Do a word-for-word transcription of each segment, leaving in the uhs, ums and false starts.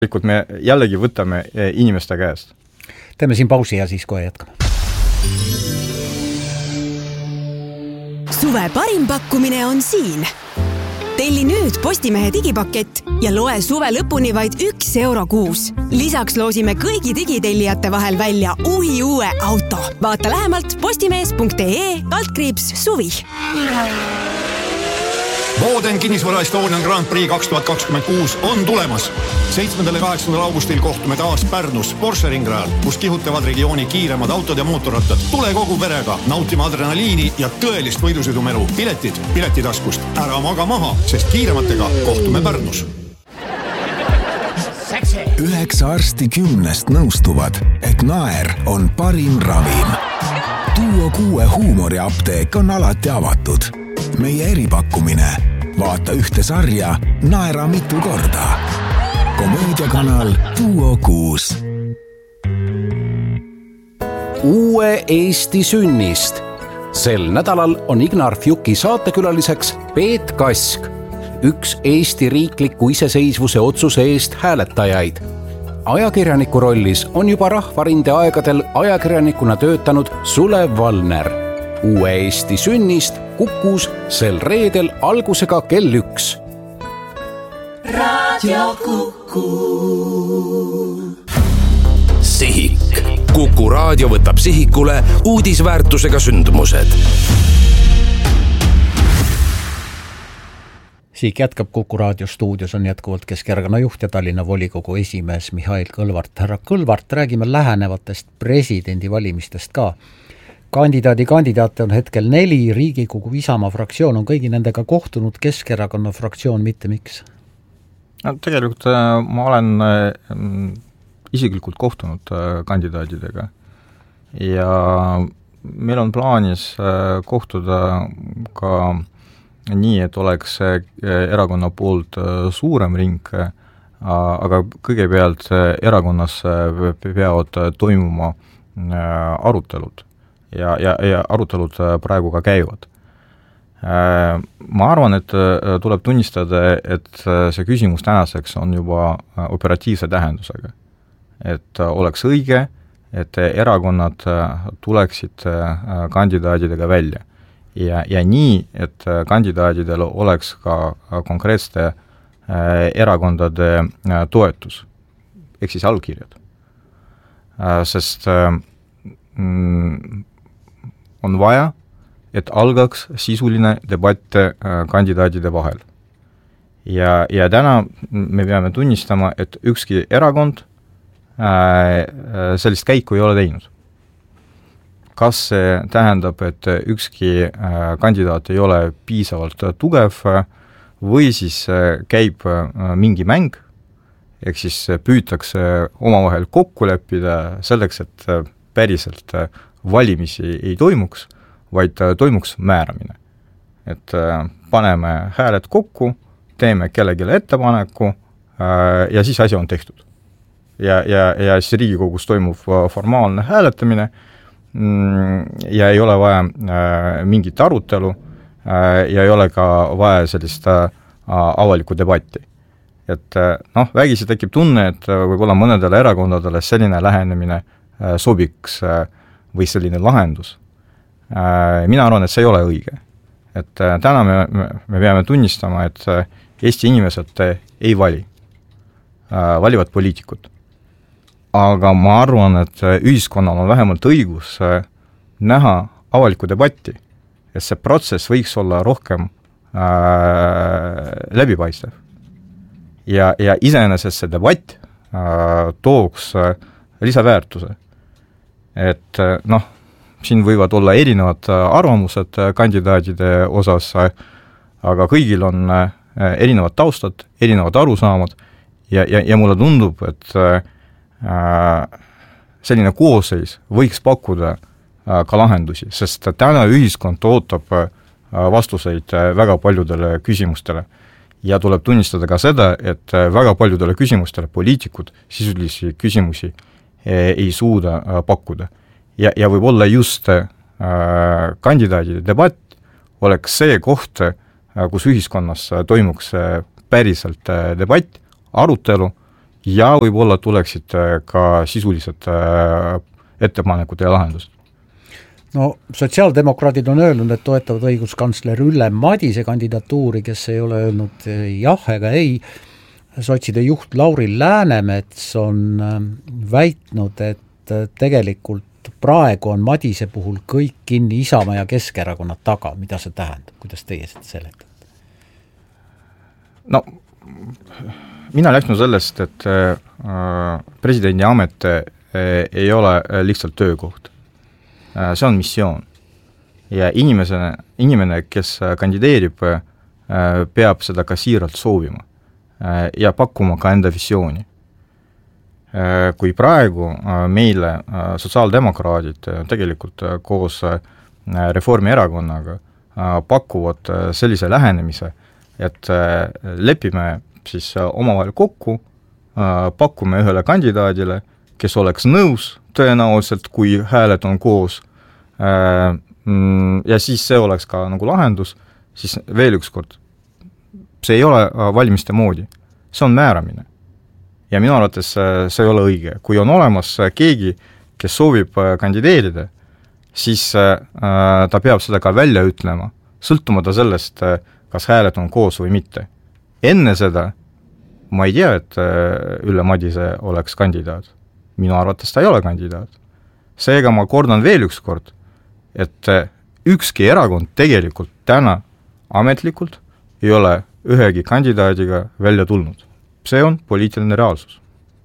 me jällegi võtame inimeste käest. Teeme siin pausi ja siis kohe jätkame. Suve parim pakkumine on siin. Telli nüüd Postimehe digipakett ja loe suve lõpuni vaid üks euro kuus. Lisaks loosime kõigi digitellijate vahel välja uhi uue auto. Vaata lähemalt postimees punkt ee kaldkriips suvi. Mooden kinnisvara Estonian Grand Prix kaks tuhat kakskümmend kuus on tulemas. seitsmendal ja kaheksandal augustil kohtume taas Pärnus Porsche ringrajal, kus kihutavad regiooni kiiremad autod ja mootorrattad. Tule kogu perega, nautima adrenaliini ja tõelist võidusõidumelu. Piletid piletitaskust. Ära maga maha, sest kiirematega kohtume Pärnus. Üheksa arsti kümnest nõustuvad, et naer on parim ravim. Duo kuue huumoriapteek on alati avatud. Meie eripakkumine. Vaata ühte sarja, naera mitu korda. Komöödiakanal Duo kuus. Uue Eesti sünnist. Sel nädalal on Ignar Fjuki saatekülaliseks Peet Kask, üks Eesti riikliku iseseisvuse otsuse eest hääletajaid. Ajakirjaniku rollis on juba Rahvarinde aegadel ajakirjanikuna töötanud Sulev Valner. Uue Eesti sünnist Kukus sel reedel algusega kell üks. Raadio Kuku. Sihik. Kuku raadio võtab sihikule uudisväärtusega sündmused. Siik jätkab Kuku raadio stuudios on jätkuvalt Keskerakonna juht ja Tallinna volikogu esimees Mihhail Kõlvart. Härra Kõlvart, räägime lähenevatest presidendivalimistest ka. Kandidaadi kandidaate on hetkel neli, Riigikogu Isamaa fraktsioon on kõigi nendega kohtunud, Keskerakonna fraktsioon mitte miks? No, tegelikult ma olen isiklikult kohtunud kandidaadidega ja meil on plaanis kohtuda ka nii, et oleks erakonna poolt suurem ring, aga kõigepealt erakonnas peavad toimuma arutelud. Ja, ja, ja arutelud praegu ka käivad. Ma arvan, et tuleb tunnistada, et see küsimus tänaseks on juba operatiivse tähendusega. Et oleks õige, et erakonnad tuleksid kandidaadidega välja. Ja, ja nii, et kandidaadidel oleks ka konkreetse erakondade toetus, ehk siis allkirjad. Sest on vaja, et algaks sisuline debatt kandidaadide vahel. Ja, ja täna me peame tunnistama, et ükski erakond sellist käiku ei ole teinud. Kas see tähendab, et ükski kandidaat ei ole piisavalt tugev või siis käib mingi mäng, ehk siis püütakse omavahel kokku leppida selleks, et päriselt valimisi ei toimuks, vaid toimuks määramine. Et paneme hääled kokku, teeme kellelegi ettepaneku ja siis asi on tehtud. Ja, ja, ja siis Riigikogus toimub formaalne hääletamine ja ei ole vaja mingit arutelu ja ei ole ka vaja sellist avalikku debatti. Et noh, vägisi tekib tunne, et võib-olla mõnedele erakondadele selline lähenemine sobiks või selline lahendus. Mina arvan, et see ei ole õige. Et täna me, me peame tunnistama, et Eesti inimesed ei vali. Valivad poliitikud. Aga ma arvan, et ühiskonnal on vähemalt õigus näha avalikku debatti, et see protsess võiks olla rohkem äh, läbipaistev. Ja, ja iseenesest see debatt äh, tooks äh, lisaväärtuse. Et noh, siin võivad olla erinevad arvamused kandidaadide osas, aga kõigil on erinevad taustad, erinevad arusaamad ja, ja, ja mulle tundub, et selline koosseis võiks pakkuda ka lahendusi, sest täna ühiskond ootab vastuseid väga paljudele küsimustele ja tuleb tunnistada ka seda, et väga paljudele küsimustele poliitikud sisulisi küsimusi ei suuda pakkuda. Ja, ja võib olla just äh, kandidaadide debatt oleks see koht, äh, kus ühiskonnas toimuks äh, päriselt äh, debatt, arutelu ja võib-olla tuleksid ka sisulised ettepanekud ja lahendused. No sotsiaaldemokraadid on öelnud, et toetavad õiguskantsler Ülle Madise kandidatuuri, kes ei ole öelnud jah ega ei. Sotside juht Lauri Läänemets on väitnud, et tegelikult praegu on Madise puhul kõik kinni Isamaa ja Keskerakonna taga. Mida see tähendab? Kuidas teie seda seletate? No, mina läksnud sellest, et presidendi amet ei ole lihtsalt töökoht. See on missioon. Ja inimesena, inimene, kes kandideerib, peab seda ka siiralt soovima ja pakkuma ka enda visiooni. Kui praegu meile sotsiaaldemokraadid tegelikult koos Reformierakonnaga pakuvad sellise lähenemise, et lepime siis omavahel kokku, pakume ühele kandidaadile, kes oleks nõus tõenäoliselt, kui hääled on koos, ja siis see oleks ka nagu lahendus, siis veel üks kord, see ei ole valimiste moodi, see on määramine. Ja minu arvates see ei ole õige. Kui on olemas keegi, kes soovib kandideerida, siis ta peab seda ka välja ütlema, sõltumata sellest, kas hääled on koos või mitte. Enne seda ma ei tea, et Ülle Madise oleks kandidaat. Minu arvates ta ei ole kandidaat. Seega ma kordan veel üks kord, et ükski erakond tegelikult täna ametlikult ei ole ühegi kandidaadiga välja tulnud. See on poliitiline reaalsus.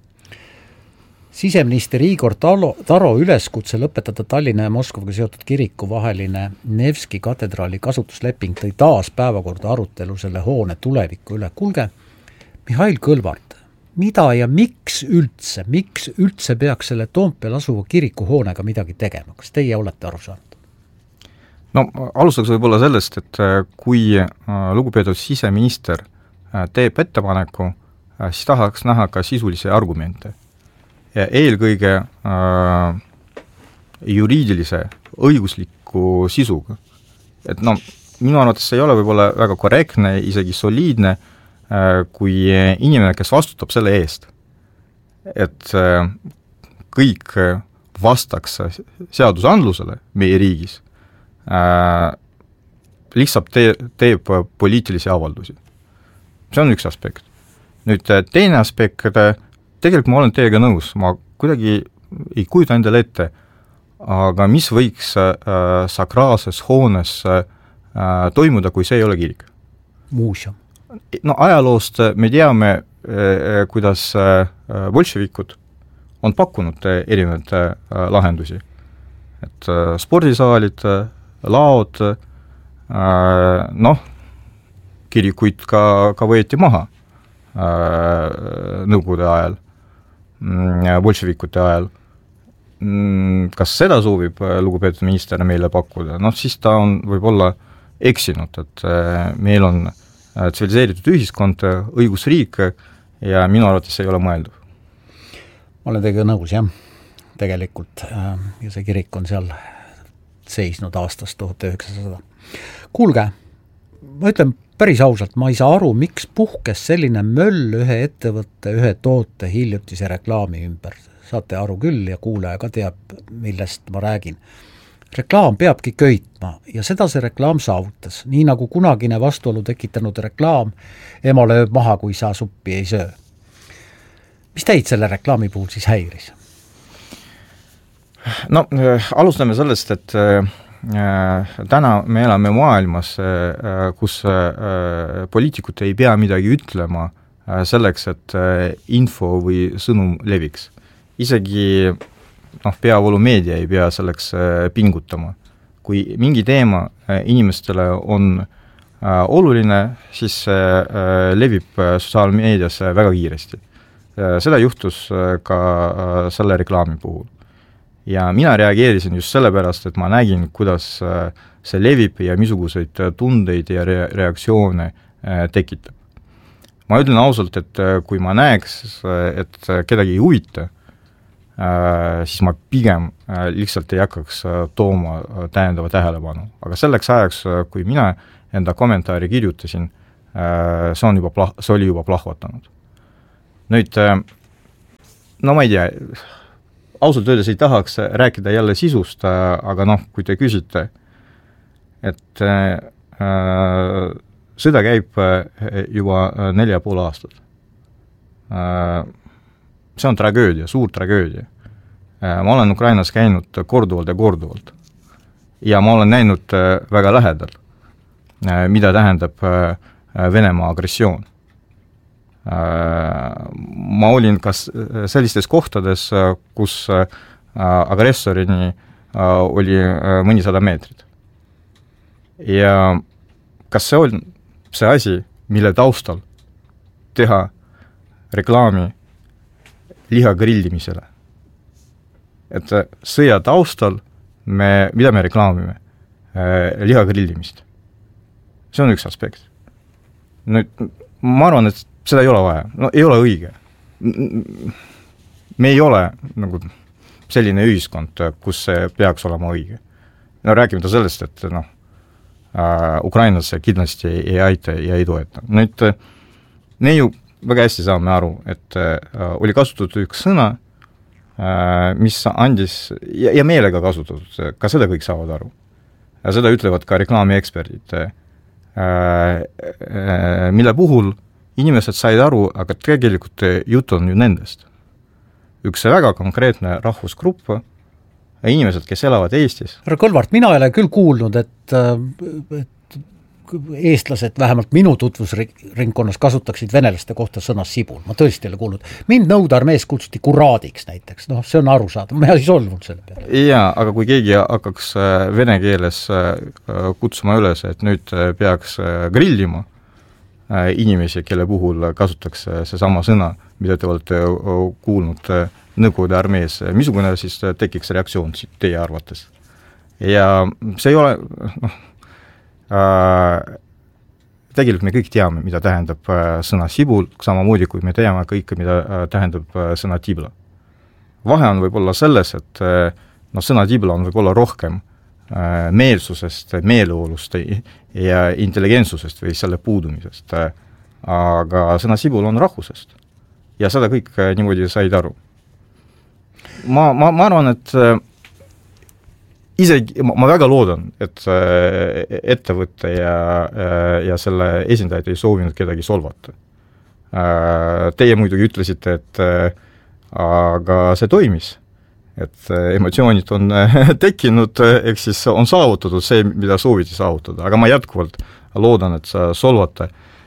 Siseminister Igor Taro, Taro üleskutse lõpetada Tallinna ja Moskvaga seotud kiriku vaheline Nevski katedraali kasutusleping tõi taas päevakorda arutelu selle hoone tuleviku üle. Kuulge, Mihhail Kõlvart, mida ja miks üldse, miks üldse peaks selle Toompeal asuva kirikuhoonega midagi tegema? Kas teie olete aru saanud? No alustaks võib-olla sellest, et kui lugupeetud siseminister teeb ettepaneku, siis tahaks näha ka sisulisi argumente. Ja eelkõige äh, juriidilise, õigusliku sisuga. Et no, minu arvates ei ole võib-olla väga korrektne, isegi soliidne, äh, kui inimene, kes vastutab selle eest, et äh, kõik vastaks seadusandlusele meie riigis, äh, lihtsalt te- teeb poliitilisi avaldusi. See on üks aspekt. Nüüd teine aspekt, tegelikult ma olen teiega nõus, ma kuidagi ei kujuta endale ette, aga mis võiks äh, sakraalses hoones äh, toimuda, kui see ei ole kirik? Muuseum. No ajaloost me teame, äh, kuidas äh, bolševikud on pakkunud äh, erinevaid äh, lahendusi. Et äh, spordisaalid, äh, laod, äh, noh, kirikuid ka, ka võeti maha äh, nõukogude ajal, bolševikute ajal. Kas seda soovib lugupeetud minister meile pakkuda? No siis ta on võib-olla eksinud, et meil on tsiviliseeritud ühiskond, õigusriik ja minu arvates ei ole mõeldav. Ma olen teiega nõus, jah, tegelikult. Ja see kirik on seal seisnud aastast tuhat üheksasada. Kuulge, ma ütlen päris ausalt, ma ei saa aru, miks puhkes selline möll ühe ettevõtte, ühe toote hiljutise reklaami ümber. Saate aru küll ja kuulaja ka teab, millest ma räägin. Reklaam peabki köitma ja seda see reklaam saavutas, nii nagu kunagine vastuolu tekitanud reklaam ema lööb maha, kui sa suppi ei söö. Mis teid selle reklaami puhul siis häiris? No, alustame sellest, et täna me elame maailmas, kus poliitikud ei pea midagi ütlema selleks, et info või sõnum leviks. Isegi noh, peavoolumeedia ei pea selleks pingutama. Kui mingi teema inimestele on oluline, siis levib sotsiaalmeedias väga kiiresti. Seda juhtus ka selle reklaami puhul. Ja mina reageerisin just sellepärast, et ma nägin, kuidas see levib ja misuguseid tundeid ja re- reaktsioone tekitab. Ma ütlen ausalt, et kui ma näeks, et kedagi ei huvita, siis ma pigem lihtsalt ei hakkaks tooma täiendava tähelepanu. Aga selleks ajaks, kui mina enda kommentaari kirjutasin, see, on juba plah- see oli juba plahvatanud. Nüüd no ma ei tea, ausalt öeldes ei tahaks rääkida jälle sisust, aga noh, kui te küsite, et äh, sõda käib juba nelja pool aastat. Äh, see on tragöödia, suur tragöödia. Äh, ma olen Ukrainas käinud korduvalt ja korduvalt. Ja ma olen näinud äh, väga lähedal, äh, mida tähendab äh, Venemaa agressioon. Ma olin kas sellistes kohtades, kus agressorini oli mõnisada meetrit. Ja kas see on see asi, mille taustal teha reklaami liha grillimisele? Et sõja taustal, me, mida me reklaamime? Liha grillimist. See on üks aspekt. Nüüd, ma arvan, et seda ei ole vaja. No ei ole õige. Me ei ole nagu selline ühiskond, kus see peaks olema õige. No rääkimata sellest, et noh, äh, Ukrainas kindlasti ei aita ja ei toeta. Nüüd, me ju väga hästi saame aru, et äh, oli kasutatud üks sõna, äh, mis andis, ja, ja meelega kasutatud, ka seda kõik saavad aru. Ja seda ütlevad ka reklaamieksperdid, äh, äh, mille puhul inimesed said aru, aga tegelikult jutt on ju nendest. Üks väga konkreetne rahvusgrupp, inimesed, kes elavad Eestis. Härra Kõlvart, mina ei ole küll kuulnud, et, et eestlased vähemalt minu tutvusringkonnas kasutaksid venelaste kohta sõna sibul. Ma tõesti ei ole kuulnud. Mind Nõude armees kutsuti kuraadiks näiteks. Noh, see on aru saada. Ma ei solvunud selle peale. Jaa, aga kui keegi hakkaks vene keeles kutsuma üles, et nüüd peaks grillima inimesi, kelle puhul kasutatakse see sama sõna, mida te olete kuulnud Nõukogude armees, missugune siis tekiks reaktsioon teie arvates? Ja see ei ole, noh, äh, tegelikult me kõik teame, mida tähendab sõna sibul, samamoodi kui me teame kõike, mida tähendab sõna tibla. Vahe on võib-olla selles, et no, sõna tibla on võib-olla rohkem meelsusest, meeleolust ja intelligentsusest või selle puudumisest, aga sõna sibul on rahvusest ja seda kõik niimoodi said aru. Ma, ma, ma arvan, et isegi, ma väga loodan, et ettevõtte ja, ja selle esindajad ei soovinud kedagi solvata. Teie muidugi ütlesite, et aga see toimis, et emotsioonid on tekkinud, ehk siis on saavutatud see, mida sooviti saavutada, aga ma jätkuvalt loodan, et sa solvata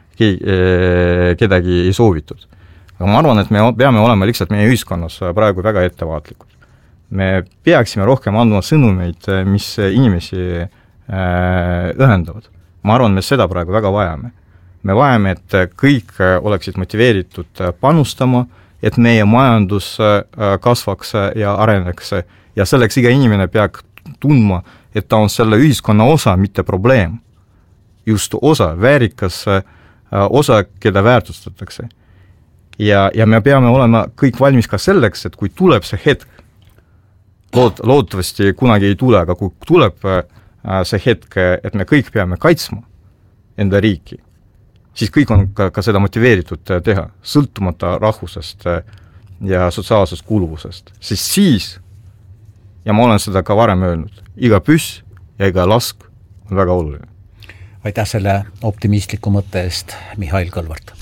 kedagi ei soovitud. Aga ma arvan, et me peame olema lihtsalt meie ühiskonnas praegu väga ettevaatlikud. Me peaksime rohkem andma sõnumeid, mis inimesi ühendavad. Ma arvan, me seda praegu väga vajame. Me vajame, et kõik oleksid motiveeritud panustama, et meie majandus kasvaks ja areneks ja selleks iga inimene peaks tundma, et ta on selle ühiskonna osa, mitte probleem. Just osa, väärikas osa, keda väärtustatakse. Ja, ja me peame olema kõik valmis ka selleks, et kui tuleb see hetk, lood, loodetavasti kunagi ei tule, aga kui tuleb see hetk, et me kõik peame kaitsma enda riiki, siis kõik on ka, ka seda motiveeritud teha, sõltumata rahvusest ja sotsiaalsest kuuluvusest. Siis siis, ja ma olen seda ka varem öelnud, iga püss ja iga lask on väga oluline. Aitäh selle optimistliku mõtte eest, Mihhail Kõlvart.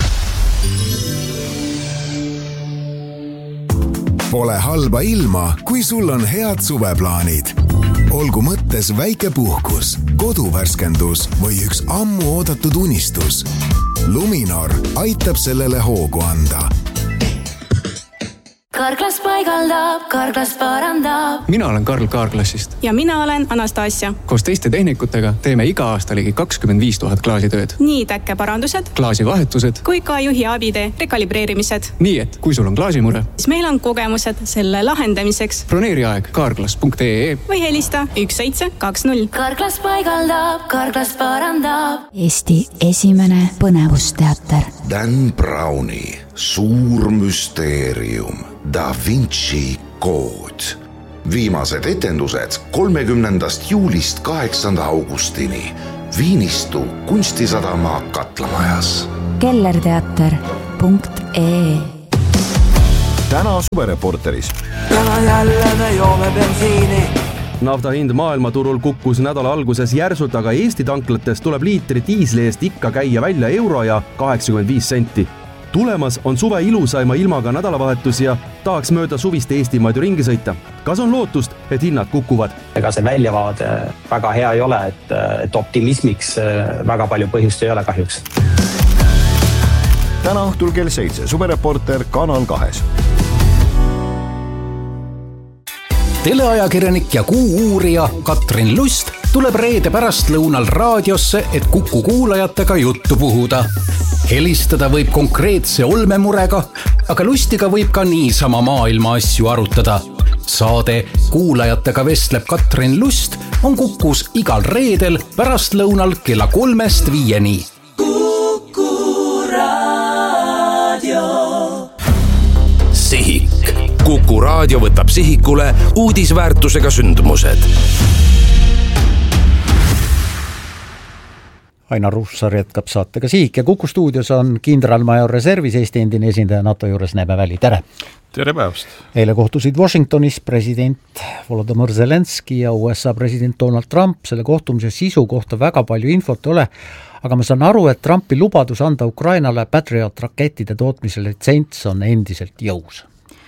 Pole halba ilma, kui sul on head suveplaanid. Olgu mõttes väike puhkus, koduvärskendus või üks ammu oodatud unistus. Luminor aitab sellele hoogu anda. Karklas paigaldab, Karklas parandab. Mina olen Karl Kaarklassist. Ja mina olen Anastasia. Koos teiste tehnikutega teeme iga aasta ligi kakskümmend viis tuhat klaasitööd. Nii täkkeparandused, klaasivahetused kui ka juhi abide rekalibreerimised. Nii et, kui sul on klaasimure, siis meil on kogemused selle lahendamiseks. Broneeri aeg karklas punkt ee või helista üks seitse kaks null. Karklas paigaldab, Karklas parandab. Eesti esimene põnevusteater. Dan Browni suur müsteerium. Da Vinci kood. Viimased etendused kolmekümnendast juulist kaheksanda augustini. Viinistu Kunstisadama Katlamajas. kellerteater punkt ee täna Suvereporteris. Täna jälle me joome bensiini. Nafta hind maailmaturul kukkus nädala alguses järsult, aga Eesti tanklates tuleb liitri diisli eest ikka käia välja euro ja kaheksakümmend viis senti. Tulemas on suve ilusaima ilmaga nädalavahetus ja tahaks mööda suvist Eestimaid ju ringi sõita. Kas on lootust, et hinnad kukuvad? Ega see väljavaade väga hea ei ole, et, et optimismiks väga palju põhjust ei ole kahjuks. Täna õhtul kell seitse Suvereporter Kanal kahes. Teleajakirjanik ja kuu-uurija Katrin Lust tuleb reede pärast lõunal raadiosse, et Kuku kuulajatega juttu puhuda. Helistada võib konkreetse olmemurega, aga Lustiga võib ka niisama maailma asju arutada. Saade Kuulajatega vestleb Katrin Lust on Kukus igal reedel pärast lõunal kella kolmest viieni. Kuku raadio. Sihik. Kuku raadio võtab sihikule uudisväärtusega sündmused. Ainar Ruussaar jätkab saatega Sihik ja Kuku stuudios on kindralmajor reservis Eesti endine esindaja NATO juures Neeme Väli. Tere! Tere päevast! Eile kohtusid Washingtonis president Volodymyr Zelenski ja U S A president Donald Trump. Selle kohtumise sisu kohta väga palju infot ole, aga ma saan aru, et Trumpi lubadus anda Ukrainale Patriot rakettide tootmisele litsents on endiselt jõus.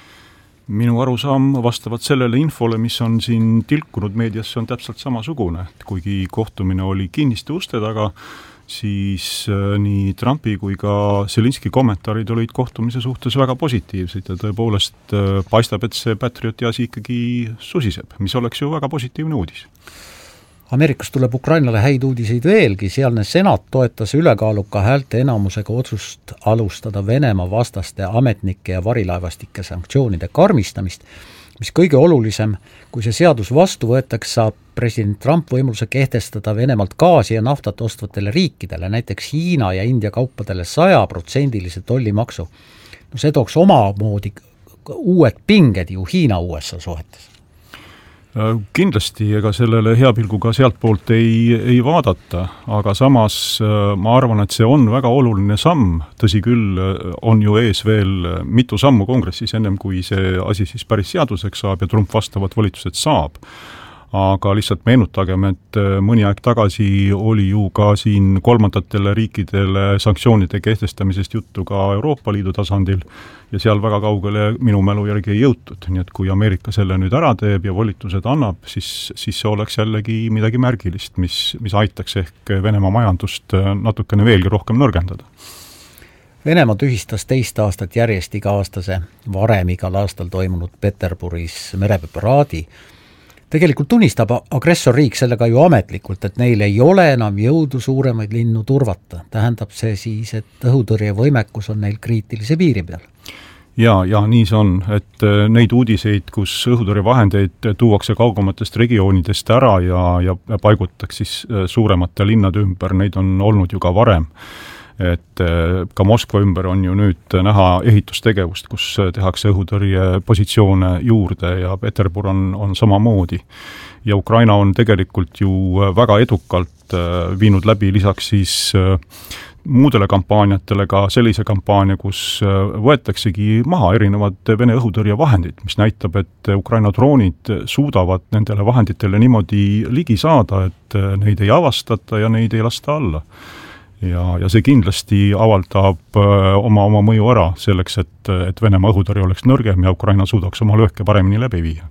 Minu arusaam vastavalt sellele infole, mis on siin tilkunud meediasse, on täpselt samasugune. Kuigi kohtumine oli kinniste uste taga, siis nii Trumpi kui ka Zelenski kommentaarid olid kohtumise suhtes väga positiivsed ja tõepoolest paistab, et see Patrioti asi ikkagi susiseb, mis oleks ju väga positiivne uudis. Ameerikast tuleb Ukrainale häid uudiseid veelgi, sealne senat toetas ülekaaluka häälte enamusega otsust alustada Venemaa vastaste ametnike ja varilaevastike sanktsioonide karmistamist, mis kõige olulisem, kui see seadus vastu võetaks, saab president Trump võimaluse kehtestada Venemaalt gaasi ja naftat ostvatele riikidele, näiteks Hiina ja India kaupadele saja protsendilise tollimaksu. No see tooks omamoodi uued pinged ju Hiina U S A suhetes. Kindlasti, ega sellele hea pilguga sealt poolt ei, ei vaadata, aga samas ma arvan, et see on väga oluline samm, tõsi küll, on ju ees veel mitu sammu kongressis ennem, kui see asi siis päris seaduseks saab ja Trump vastavad volitused saab. Aga lihtsalt meenutagem, et mõni aeg tagasi oli ju ka siin kolmandatele riikidele sanktsioonide kehtestamisest juttu ka Euroopa Liidu tasandil ja seal väga kaugele minu mälu järgi ei jõutud. Nii et kui Ameerika selle nüüd ära teeb ja volitused annab, siis, siis see oleks jällegi midagi märgilist, mis, mis aitaks ehk Venemaa majandust natukene veelgi rohkem nõrgendada. Venemaa tühistas teist aastat järjest iga-aastase varem igal aastal toimunud Peterburis mereparaadi. Tegelikult tunnistab agressorriik sellega ju ametlikult, et neil ei ole enam jõudu suuremaid linnu turvata. Tähendab see siis, et õhutõrjevõimekus on neil kriitilise piiri peal? Ja, ja nii see on, et neid uudiseid, kus õhutõrjevahendeid tuuakse kaugematest regioonidest ära ja, ja paigutaks siis suuremate linnade ümber, neid on olnud ju ka varem. Et ka Moskva ümber on ju nüüd näha ehitustegevust, kus tehakse õhutõrje positsioone juurde ja Peterbur on, on samamoodi. Ja Ukraina on tegelikult ju väga edukalt viinud läbi lisaks siis muudele kampaaniatele ka sellise kampaania, kus võetaksegi maha erinevad Vene õhutõrjevahendid, mis näitab, et Ukraina droonid suudavad nendele vahenditele niimoodi ligi saada, et neid ei avastata ja neid ei lasta alla. Ja, ja see kindlasti avaldab oma, oma mõju ära selleks, et, et Venemaa õhutõrje oleks nõrgem ja Ukraina suudaks oma lööke paremini läbi viia.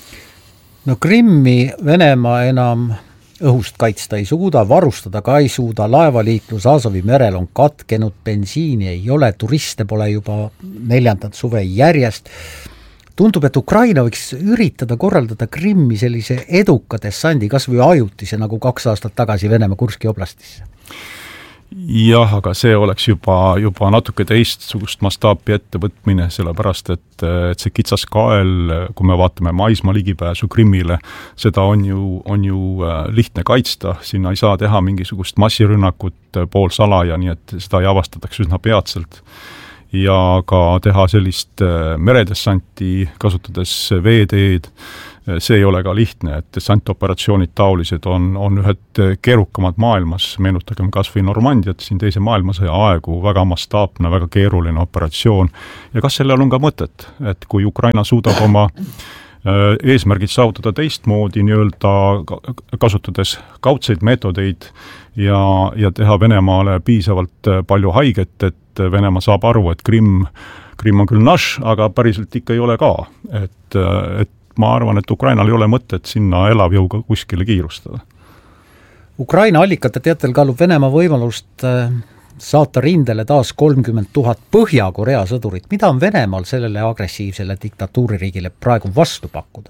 No Krimmi Venemaa enam õhust kaitsta ei suuda, varustada ka ei suuda, laevaliiklus Azovi merel on katkenud, bensiini ei ole, turiste pole juba neljandat suve järjest. Tundub, et Ukraina võiks üritada korraldada Krimmi sellise eduka dessandi, kas või ajutise, nagu kaks aastat tagasi Venemaa Kurski oblastisse. Jah, aga see oleks juba, juba natuke teistsugust mastaapi ettevõtmine, sellepärast, et, et see kitsas kael, kui me vaatame maismaa ligipääsu Krimmile, seda on ju, on ju lihtne kaitsta, sinna ei saa teha mingisugust massirünnakut pool salaja, nii et seda ei avastatakse üsna peatselt. Ja ka teha sellist meredessanti, kasutades veeteed, see ei ole ka lihtne, et dessantoperatsioonid taolised on, on ühed keerukamad maailmas, meenutagem kas või Normandiat siin teise maailmasõja aegu, väga mastaapne, väga keeruline operatsioon. Ja kas sellel on ka mõtet, et kui Ukraina suudab oma eesmärgid saavutada teistmoodi nii-öelda kasutades kaudseid meetodeid ja, ja teha Venemaale piisavalt palju haiget, et Venemaa saab aru, et Krimm, Krimm on küll naš, aga päriselt ikka ei ole ka. Et, et ma arvan, et Ukrainal ei ole mõtet sinna elavjõuga kuskile kiirustada. Ukraina allikate teatel kaalub Venemaa võimalust saata rindele taas kolmkümmend tuhat Põhja-Korea sõdurit. Mida on Venemaal sellele agressiivsele diktatuuririigile praegu vastu pakkuda?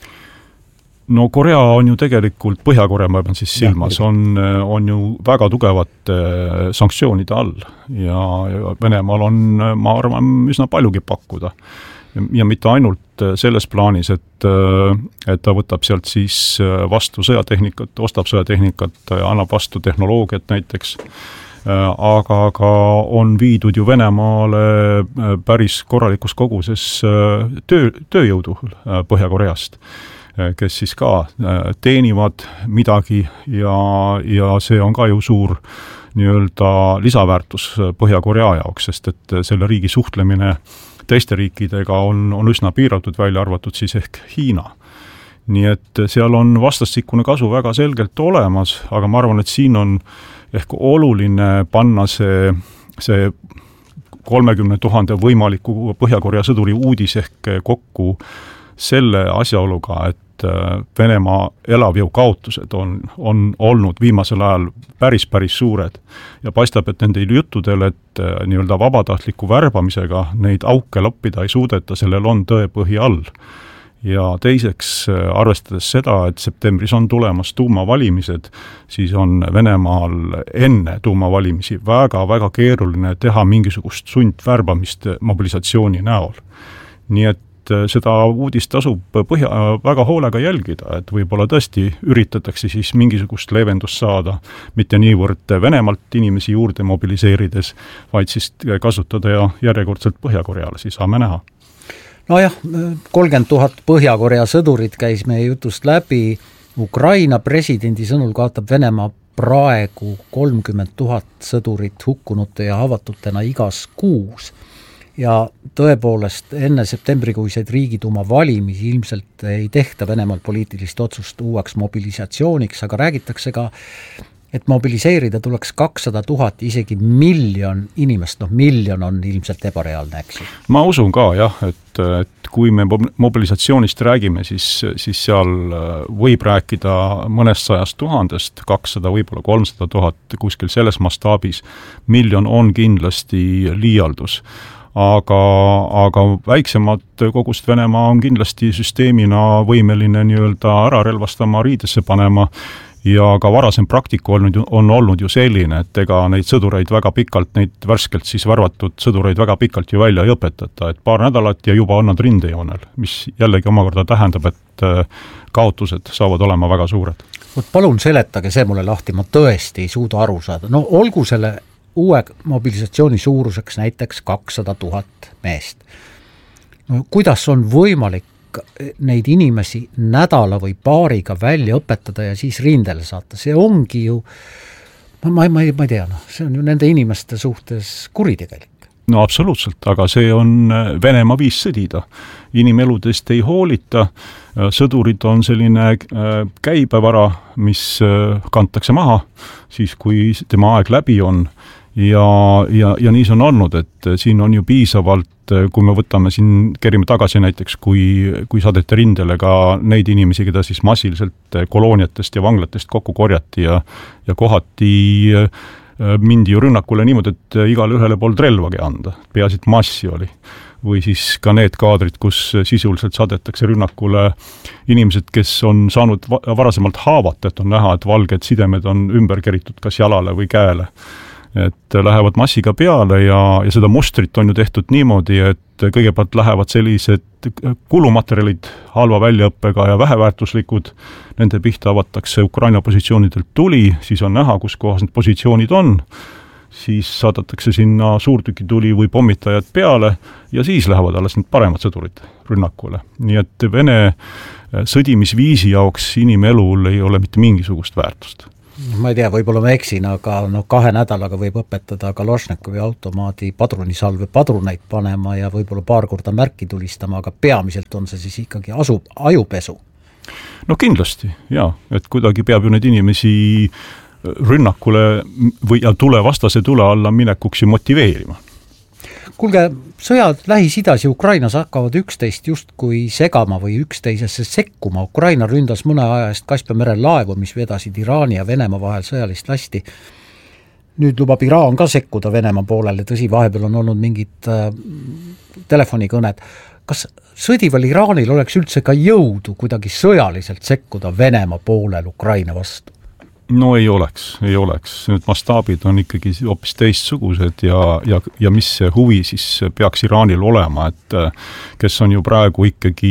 No Korea on ju tegelikult, Põhja-Korea ma pean siis silmas, on, on ju väga tugevate sanktsioonide all ja, ja Venemaal on, ma arvan, üsna paljugi pakkuda. Ja mitte ainult selles plaanis, et, et ta võtab sealt siis vastu sõjatehnikat, ostab sõjatehnikat, annab vastu tehnoloogiat näiteks, aga ka on viidud ju Venemaale päris korralikus koguses töö, tööjõudu Põhja-Koreast, kes siis ka teenivad midagi ja, ja see on ka ju suur nii-öelda lisaväärtus Põhja-Korea jaoks, sest et selle riigi suhtlemine teiste riikidega on, on üsna piiratud, välja arvatud siis ehk Hiina. Nii et seal on vastastikune kasu väga selgelt olemas, aga ma arvan, et siin on ehk oluline panna see, see kolmekümne tuhande võimaliku Põhja-Korea sõduri uudis ehk kokku selle asjaoluga, et Venemaa elavjõu kaotused on, on olnud viimasel ajal päris, päris suured ja paistab, et nende juttudel, et nii-öelda vabatahtliku värbamisega neid auke loppida ei suudeta, sellel on tõepõhi all. Ja teiseks, arvestades seda, et septembris on tulemas tuumavalimised, siis on Venemaal enne tuumavalimisi väga-väga keeruline teha mingisugust sundvärbamist mobilisatsiooni näol. Nii et seda uudist tasub põhja väga hoolega jälgida, et võib-olla tõesti üritatakse siis mingisugust leevendust saada, mitte niivõrd Venemaalt inimesi juurde mobiliseerides, vaid siis kasutada ja järjekordselt Põhja-Koreale, siis saame näha. No jah, kolmkümmend tuhat Põhja-Korea sõdurit käis meie jutust läbi. Ukraina presidendi sõnul kaotab Venemaa praegu kolmkümmend tuhat sõdurit hukkunute ja havatutena igas kuus. Ja tõepoolest enne septembrikuiseid riigiduuma valimisi ilmselt ei tehta Venemaal poliitilist otsust uueks mobilisatsiooniks, aga räägitakse ka, et mobiliseerida tuleks kakssada tuhat, isegi miljon inimest, noh miljon on ilmselt ebareaalne, eks. Ma usun ka jah, et, et kui me mobilisatsioonist räägime, siis, siis seal võib rääkida mõnest sajast tuhandest, kakssada, võib-olla kolmsada tuhat kuskil selles mastaabis, miljon on kindlasti liialdus. Aga, aga väiksemat kogust Venemaa on kindlasti süsteemina võimeline nii-öelda ära relvastama, riidesse panema ja ka varasem praktika on, on olnud ju selline, et ega neid sõdureid väga pikalt, neid värskelt siis värvatud sõdureid väga pikalt ju välja ei õpetata, et paar nädalat ja juba on nad rindejoonel, mis jällegi omakorda tähendab, et kaotused saavad olema väga suured. Võt palun seletage see mulle lahti, ma tõesti ei suuda aru saada, no olgu selle uue mobilisatsiooni suuruseks näiteks kakssada tuhat meest. No, kuidas on võimalik neid inimesi nädala või paariga välja õpetada ja siis rindele saata? See ongi ju, ma, ma, ma ei tea, no, see on ju nende inimeste suhtes kuritegelik. No absoluutselt, aga see on Venemaa viis sõdida. Inimeludest ei hoolita, sõdurid on selline käibevara, mis kantakse maha, siis kui tema aeg läbi on. Ja, ja, ja nii see on olnud, et siin on ju piisavalt, kui me võtame siin, kerime tagasi näiteks, kui, kui saadete rindele ka neid inimesi, keda siis massiliselt kolooniatest ja vanglatest kokku korjati ja, ja kohati mindi ju rünnakule niimoodi, et igale ühele pool relvagi anda, peaasit massi oli. Või siis ka need kaadrid, kus sisuliselt saadetakse rünnakule inimesed, kes on saanud varasemalt haavat, et on näha, et valged sidemed on ümber keritud kas jalale või käele. Et lähevad massiga peale ja, ja seda mustrit on ju tehtud niimoodi, et kõigepealt lähevad sellised kulumaterjalid halva väljaõppega ja väheväärtuslikud, nende pihta avatakse Ukraina positsioonidelt tuli, siis on näha, kus kohas need positsioonid on, siis saadetakse sinna suurtükituli või pommitajad peale ja siis lähevad alles need paremad sõdurid rünnakule. Nii et Vene sõdimisviisi jaoks inimelul ei ole mitte mingisugust väärtust. Ma ei tea, võib-olla ma eksin, aga no, kahe nädalaga võib õpetada Kalašnikovi automaadi padrunisalve padruneid panema ja võib-olla paar korda märki tulistama, aga peamiselt on see siis ikkagi asu, ajupesu. No kindlasti, jaa, et kuidagi peab ju neid inimesi rünnakule või ja tule vastase tule alla minekuks ju motiveerima. Kuulge, sõjad Lähis-Idas ja Ukrainas hakkavad üksteist justkui segama või üksteisesse sekkuma. Ukraina ründas mõne aja eest Kaspia mere laevu, mis vedasid Iraani ja Venemaa vahel sõjalist lasti. Nüüd lubab Iraan ka sekkuda Venemaa poolele, tõsi, vahepeal on olnud mingid äh, telefonikõned. Kas sõdival Iraanil oleks üldse ka jõudu kuidagi sõjaliselt sekkuda Venemaa poolel Ukraina vastu? No ei oleks, ei oleks. Need mastaabid on ikkagi hoopis teistsugused ja, ja, ja mis see huvi siis peaks Iraanil olema, et kes on ju praegu ikkagi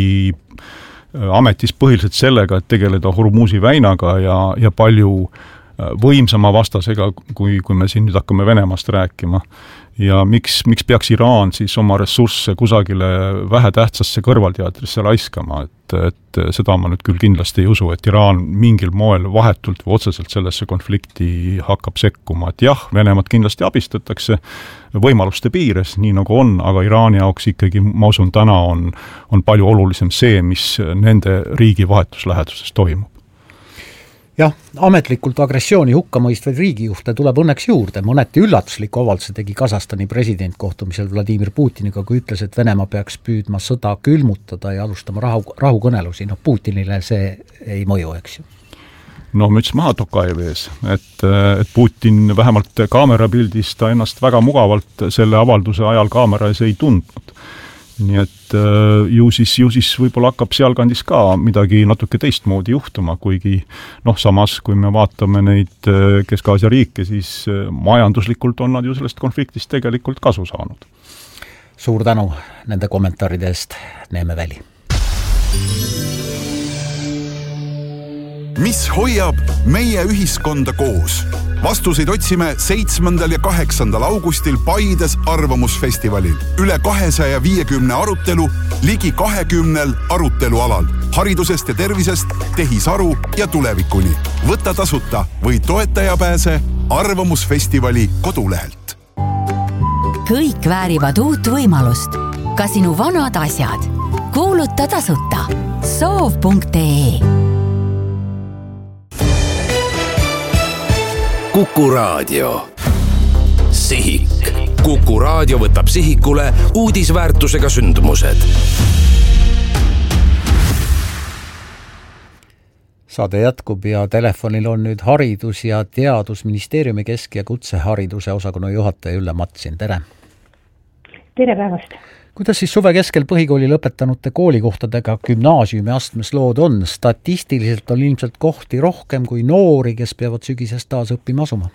ametis põhiliselt sellega, et tegeleda Hormuzi väinaga ja, ja palju võimsama vastasega, kui, kui me siin nüüd hakkame Venemaast rääkima. Ja miks, miks peaks Iraan siis oma ressursse kusagile vähetähtsasse kõrvalteatrisse laiskama, et, et seda ma nüüd küll kindlasti ei usu, et Iraan mingil moel vahetult või otseselt sellesse konflikti hakkab sekkuma, et jah, Venemaad kindlasti abistatakse võimaluste piires, nii nagu on, aga Iraani jaoks ikkagi, ma usun, täna on, on palju olulisem see, mis nende riigi vahetusläheduses toimub. Jah, ametlikult agressiooni hukkamõistvaid riigijuhte tuleb õnneks juurde. Mõneti üllatusliku avalduse tegi Kasahstani president kohtumisel Vladimir Putiniga, kui ütles, et Venemaa peaks püüdma sõda külmutada ja alustama rahu, rahukõnelusi. No Putinile see ei mõju, eks ju. No müts maha Tokajev ees, et, et Putin vähemalt kaamerapildis ta ennast väga mugavalt selle avalduse ajal kaamera ees ei tundnud. Nii et ju siis, ju siis võib-olla hakkab sealkandis ka midagi natuke teistmoodi juhtuma, kuigi noh, samas kui me vaatame neid Kesk-Aasia riike, siis majanduslikult on nad ju sellest konfliktist tegelikult kasu saanud. Suur tänu nende kommentaaride eest, Neeme Väli. Mis hoiab meie ühiskonda koos? Vastuseid otsime seitsmendal ja kaheksandal augustil Paides arvamusfestivalil. Üle kahesaja viiekümne arutelu, ligi kahekümnel arutelualal. Haridusest ja tervisest, tehisaru ja tulevikuni. Võta tasuta või toetaja pääse arvamusfestivali kodulehelt. Kõik väärivad uut võimalust. Ka sinu vanad asjad. Kuuluta tasuta. soov punkt ee Kuku Raadio. Sihik. Kuku Raadio võtab sihikule uudisväärtusega sündmused. Saade jätkub ja telefonil on nüüd Haridus- ja Teadusministeeriumi kesk- ja kutsehariduse osakonna juhataja Ülle Matsin. Tere! Tere päevast! Kuidas siis suve keskel põhikooli lõpetanute koolikohtadega gümnaasiumi astmes lood on? Statistiliselt on ilmselt kohti rohkem kui noori, kes peavad sügisest taas õppima asuma.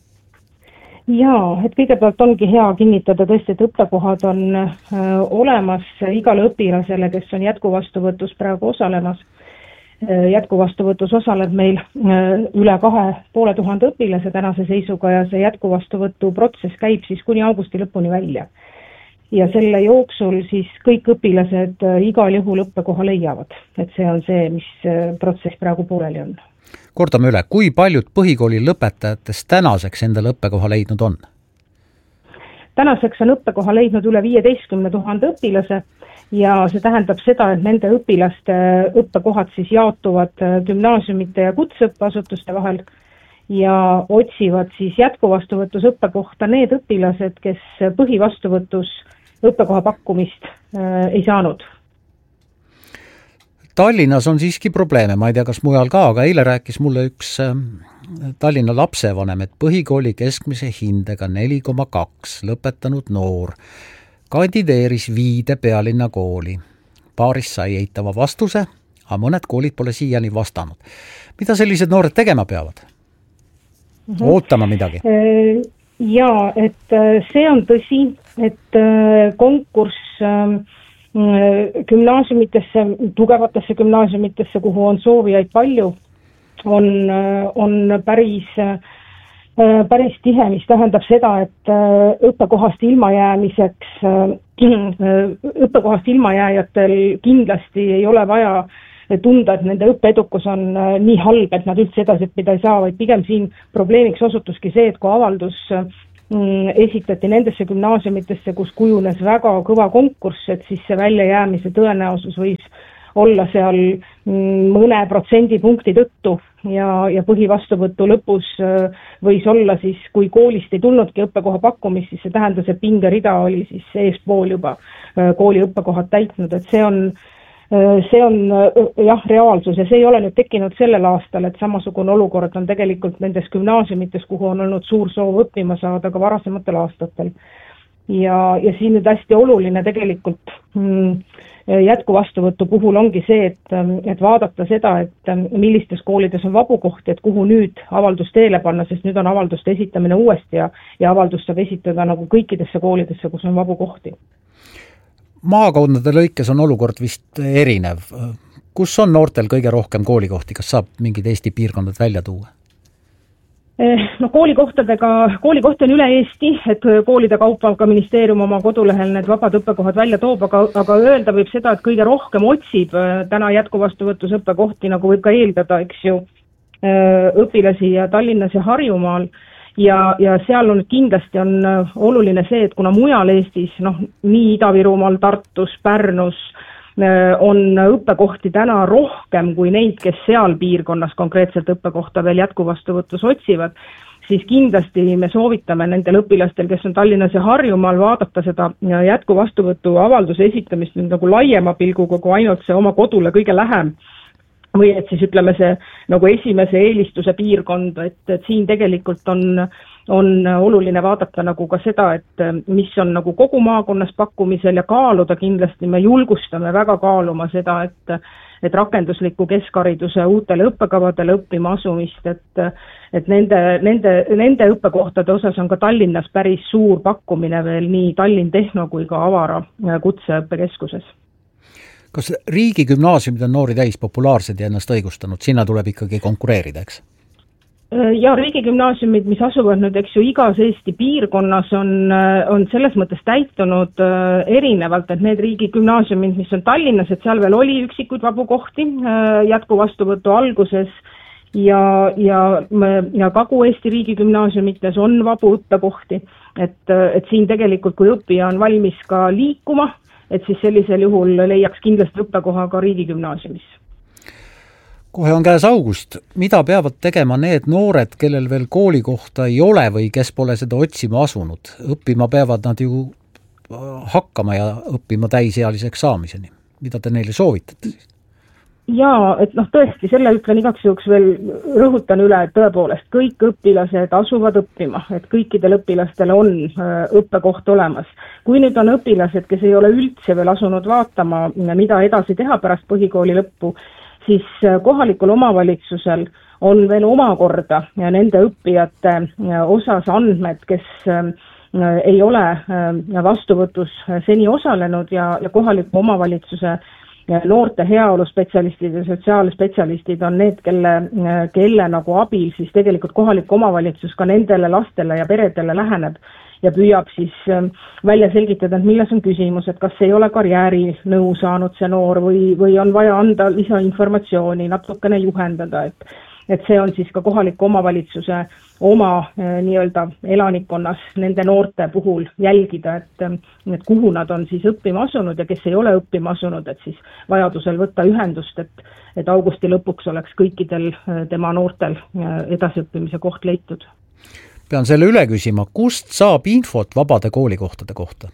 Jaa, et kõigepealt ongi hea kinnitada tõesti, et õppekohad on äh, olemas igale õpilasele, kes on jätkuvastuvõtus praegu osalemas. Äh, jätkuvastuvõtus osaleb meil äh, üle kahe poole tuhande õpilase tänase seisuga ja see jätkuvastuvõtu protsess käib siis kuni augusti lõpuni välja. Ja selle jooksul siis kõik õpilased igal juhul õppekoha leiavad, et see on see, mis protsess praegu pooleli on. Kordame üle, kui paljud põhikooli lõpetajatest tänaseks endale õppekoha leidnud on? Tänaseks on õppekoha leidnud üle viieteistkümne tuhande õpilase ja see tähendab seda, et nende õpilaste õppekohad siis jaotuvad gümnaasiumite ja kutseõppeasutuste vahel ja otsivad siis jätkuvastuvõtus õppekohta need õpilased, kes põhivastuvõtus õppekoha pakkumist äh, ei saanud. Tallinnas on siiski probleeme, ma ei tea, kas mujal ka, aga eile rääkis mulle üks äh, Tallinna lapsevanem, et põhikooli keskmise hindega neli koma kaks lõpetanud noor kandideeris viide pealinna kooli. Paaris sai eitava vastuse, aga mõned koolid pole siiani vastanud. Mida sellised noored tegema peavad? Mm-hmm. Ootama midagi? Jaa, et see on tõsi, et konkurss gümnaasiumitesse, tugevatesse gümnaasiumitesse, kuhu on soovijaid palju, on, on päris päris tihe, mis tähendab seda, et õppekohast ilmajäämiseks, õppekohast ilmajääjatel kindlasti ei ole vaja tunda, et nende õppeedukus on nii halb, et nad üldse edasi õppida ei saa, vaid pigem siin probleemiks osutuski see, et kui avaldus esitati nendesse gümnaasiumitesse, kus kujunes väga kõva konkurss, et siis see väljajäämise tõenäosus võis olla seal mõne protsendipunkti tõttu ja, ja põhivastuvõtu lõpus võis olla siis, kui koolist ei tulnudki õppekoha pakkumist, siis see tähendas, et pingerida oli siis eespool juba kooli õppekohad täitnud, et see on, see on jah, reaalsus ja see ei ole nüüd tekkinud sellel aastal, et samasugune olukord on tegelikult nendes gümnaasiumites, kuhu on olnud suur soov õppima saada ka varasematel aastatel. Ja, ja siin nüüd hästi oluline tegelikult mm, jätkuvastuvõtu puhul ongi see, et, et vaadata seda, et millistes koolides on vabu kohti, et kuhu nüüd avaldust teele panna, sest nüüd on avalduste esitamine uuesti ja, ja avaldust saab esitada nagu kõikidesse koolidesse, kus on vabu kohti. Maakondade lõikes on olukord vist erinev. Kus on noortel kõige rohkem koolikohti? Kas saab mingid Eesti piirkondad välja tuua? No koolikohtadega, koolikohti on üle Eesti, et koolide kaupa ka ministeerium oma kodulehel need vabad õppekohad välja toob, aga, aga öelda võib seda, et kõige rohkem otsib täna jätkuvastuvõtus õppekohti, nagu võib ka eeldada, eks ju, õpilasi ja Tallinnas ja Harjumaal. Ja, ja seal on kindlasti on oluline see, et kuna mujal Eestis, noh, nii Ida-Virumaal, Tartus, Pärnus, on õppekohti täna rohkem kui neid, kes seal piirkonnas konkreetselt õppekohta veel jätkuvastuvõtus otsivad, siis kindlasti me soovitame nendel õpilastel, kes on Tallinnas ja Harjumaal, vaadata seda jätkuvastuvõtu avalduse esitamist nagu laiema pilguga kui ainult see oma kodule kõige lähem. Või et siis ütleme see nagu esimese eelistuse piirkond, et, et siin tegelikult on, on oluline vaadata nagu ka seda, et mis on nagu kogu maakonnas pakkumisel ja kaaluda kindlasti, me julgustame väga kaaluma seda, et, et rakendusliku keskhariduse uutele õppekavadele õppima asumist, et, et nende, nende, nende õppekohtade osas on ka Tallinnas päris suur pakkumine veel nii Tallinn Tehno kui ka Avara kutseõppekeskuses. Kas riigigümnaasiumid on noori täis populaarsed ja ennast õigustanud? Sinna tuleb ikkagi konkureerida, eks? Ja riigigümnaasiumid, mis asuvad nüüd, eks ju, igas Eesti piirkonnas on, on selles mõttes täitunud erinevalt, et need riigigümnaasiumid, mis on Tallinnas, et seal veel oli üksikuid vabu kohti jätkuvastuvõtu alguses ja, ja, ja Kagu-Eesti riigigümnaasiumites on vabu õppekohti, et, et siin tegelikult, kui õppija on valmis ka liikuma, et siis sellisel juhul leiaks kindlasti õppekoha ka riigigümnaasiumis. Kohe on käes august. Mida peavad tegema need noored, kellel veel koolikohta ei ole või kes pole seda otsima asunud? Õppima peavad nad ju hakkama ja õppima täisealiseks saamiseni. Mida te neile soovitate siis? Jaa, et noh tõesti, selle ütlen igaks juhuks veel rõhutan üle, et tõepoolest kõik õpilased asuvad õppima, et kõikidel õpilastel on õppekoht olemas. Kui nüüd on õpilased, kes ei ole üldse veel asunud vaatama, mida edasi teha pärast põhikooli lõppu, siis kohalikul omavalitsusel on veel omakorda ja nende õppijate osas andmed, kes ei ole vastuvõtus seni osalenud ja, ja kohaliku omavalitsuse noorte heaoluspetsialistid ja sotsiaalspetsialistid on need, kelle, kelle nagu abil siis tegelikult kohalik omavalitsus ka nendele lastele ja peredele läheneb ja püüab siis välja selgitada, et milles on küsimus, et kas ei ole karjääri nõu saanud see noor või, või on vaja anda lisainformatsiooni, natukene juhendada, et et see on siis ka kohaliku omavalitsuse oma nii-öelda elanikkonnas nende noorte puhul jälgida, et, et kuhu nad on siis õppima asunud ja kes ei ole õppima asunud, et siis vajadusel võtta ühendust, et, et augusti lõpuks oleks kõikidel tema noortel edasiõppimise koht leitud. Pean selle üle küsima, kust saab infot vabade koolikohtade kohta?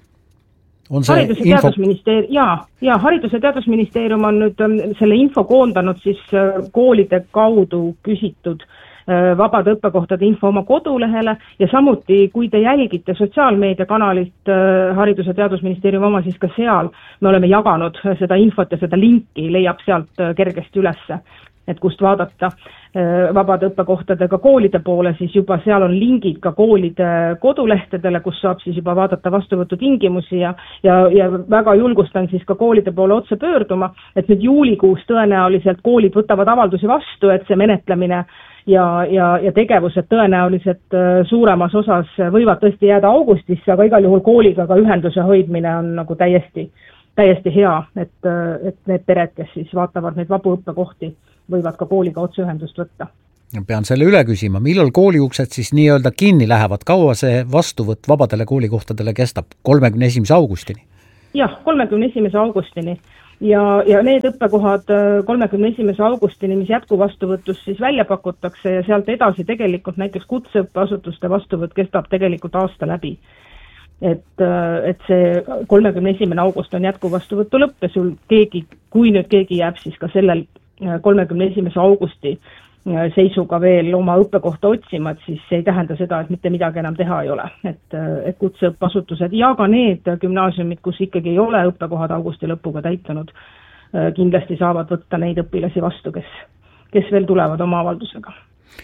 On see Haridus- ja info... teadusministeerium, jaa, jaa, Haridus- ja teadusministeerium on nüüd selle info koondanud siis koolide kaudu küsitud vabade õppekohtade info oma kodulehele ja samuti, kui te jälgite sotsiaalmeediakanalit Haridus- ja teadusministeerium oma, siis ka seal me oleme jaganud seda infot ja seda linki leiab sealt kergesti ülesse, et kust vaadata vabade õppekohtadega koolide poole, siis juba seal on lingid ka koolide kodulehtedele, kus saab siis juba vaadata vastuvõtu tingimusi ja, ja, ja väga julgustan siis ka koolide poole otse pöörduma, et nüüd juulikuus tõenäoliselt koolid võtavad avaldusi vastu, et see menetlemine ja, ja, ja tegevused tõenäoliselt suuremas osas võivad tõesti jääda augustisse, aga igal juhul kooliga ka ühenduse hoidmine on nagu täiesti, täiesti hea, et, et need pered, kes siis vaatavad neid vabu õppekohti, võivad ka kooliga otse ühendust võtta. Pean selle üle küsima, millal kooliuksed siis nii-öelda kinni lähevad, kaua see vastuvõtt vabadele koolikohtadele kestab? kolmekümne esimese augustini? Jah, kolmekümne esimese augustini ja, ja need õppekohad kolmekümne esimese augustini, mis jätkuvastuvõtus siis välja pakutakse ja sealt edasi tegelikult näiteks kutseõppeasutuste vastuvõtt kestab tegelikult aasta läbi. Et, et see kolmekümne esimene august on jätkuvastuvõtu lõpp ja sul keegi, kui nüüd keegi jääb siis ka sellel kolmekümne esimese augusti seisuga veel oma õppekohta otsima, et siis see ei tähenda seda, et mitte midagi enam teha ei ole. Et, et kutseõppeasutused ja ka need gümnaasiumid, kus ikkagi ei ole õppekohad augusti lõpuga täitunud, kindlasti saavad võtta neid õpilasi vastu, kes, kes veel tulevad oma avaldusega.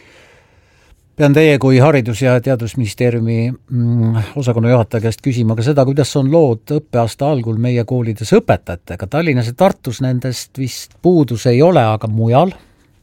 Pean teie kui Haridus- ja Teadusministeeriumi osakonna juhataja käest küsima ka seda, kuidas on lood õppeaasta algul meie koolides õpetajatega. Tallinnas ja Tartus nendest vist puudus ei ole, aga mujal?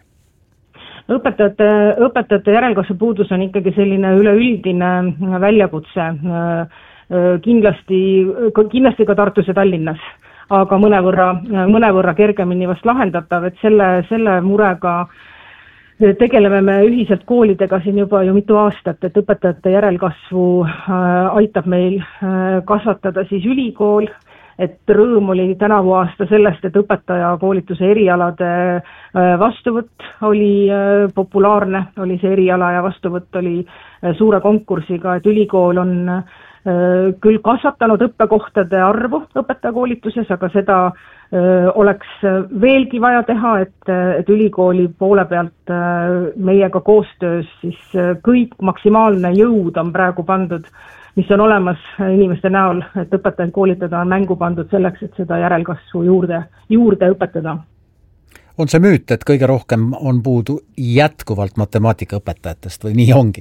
Õpetajate, õpetajate järelkasvu puudus on ikkagi selline üleüldine väljakutse. Kindlasti, kindlasti ka Tartus ja Tallinnas, aga mõnevõrra, mõnevõrra kergemini vast lahendatav, et selle, selle murega tegeleme me ühiselt koolidega siin juba ju mitu aastat, et õpetajate järelkasvu aitab meil kasvatada siis ülikool, et rõõm oli tänavu aasta sellest, et õpetaja koolituse erialade vastuvõtt oli populaarne, oli see eriala ja vastuvõtt oli suure konkursiga, et ülikool on küll kasvatanud õppekohtade arvu õpetajakoolituses, aga seda oleks veelgi vaja teha, et, et ülikooli poole pealt meiega koostöös siis kõik maksimaalne jõud on praegu pandud, mis on olemas inimeste näol, et õpetajaid koolitada on mängu pandud selleks, et seda järelkasvu juurde, juurde õpetada. On see müüt, et kõige rohkem on puudu jätkuvalt matemaatikaõpetajatest või nii ongi?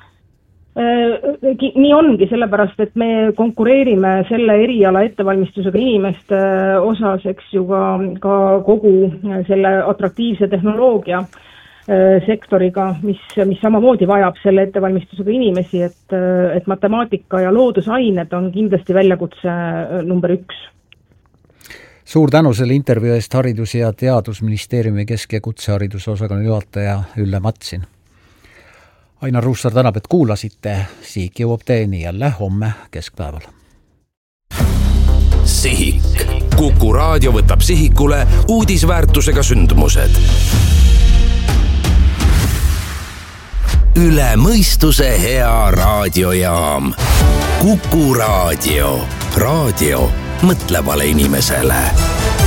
Nii ongi, sellepärast, et me konkureerime selle eriala ettevalmistusega inimeste osas, eks ju ka, ka kogu selle atraktiivse tehnoloogia sektoriga, mis, mis samamoodi vajab selle ettevalmistusega inimesi, et, et matemaatika ja loodusained on kindlasti väljakutse number üks. Suur tänu selle intervjuu eest Haridus- ja Teadusministeeriumi kesk- ja kutsehariduse osakonna juhataja Ülle Matsin. Ainar Ruussaar tänab, et kuulasite, Siik jõuab teieni jälle homme keskpäeval. Sihik. Kuku raadio võtab sihikule uudisväärtusega sündmused. Üle mõistuse hea raadiojaam. Kuku raadio. Raadio mõtlevale inimesele.